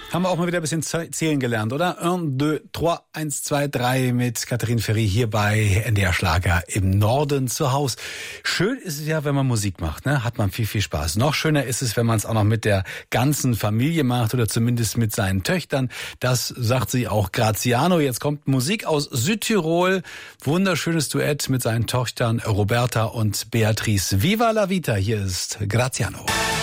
Haben wir auch mal wieder ein bisschen zählen gelernt, oder? 1, 2, 3, 1, 2, 3 mit Catherine Ferry hier bei NDR Schlager im Norden zu Hause. Schön ist es ja, wenn man Musik macht, ne? Hat man viel, viel Spaß. Noch schöner ist es, wenn man es auch noch mit der ganzen Familie macht oder zumindest mit seinen Töchtern. Das sagt sie auch Graziano. Jetzt kommt Musik aus Südtirol. Wunderschönes Duett mit seinen Töchtern Roberta und Beatrice. Viva la Vita. Hier ist Graziano.